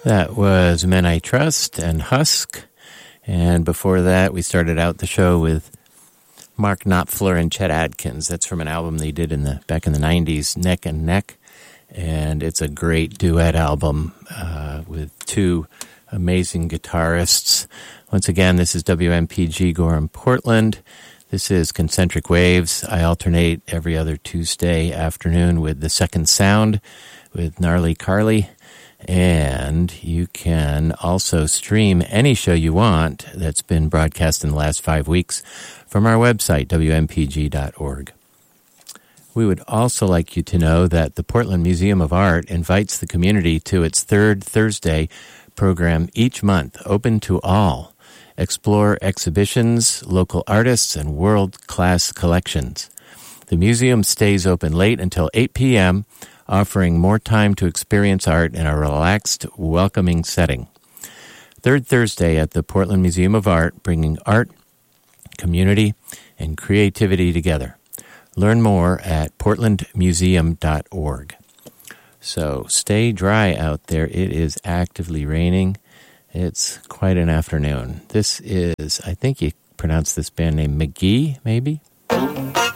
That was Men I Trust and Husk. And before that, we started out the show with Mark Knopfler and Chet Atkins. That's from an album they did back in the 90s, Neck and Neck. And it's a great duet album with two amazing guitarists. Once again, this is WMPG Gorham, Portland. This is Concentric Waves. I alternate every other Tuesday afternoon with The Second Sound with Gnarly Carly. And you can also stream any show you want that's been broadcast in the last 5 weeks from our website, wmpg.org. We would also like you to know that the Portland Museum of Art invites the community to its third Thursday program each month, open to all. Explore exhibitions, local artists, and world-class collections. The museum stays open late until 8 p.m., offering more time to experience art in a relaxed, welcoming setting. Third Thursday at the Portland Museum of Art, bringing art, community, and creativity together. Learn more at portlandmuseum.org. So stay dry out there. It is actively raining. It's quite an afternoon. This is, I think you pronounce this band name McGee, maybe?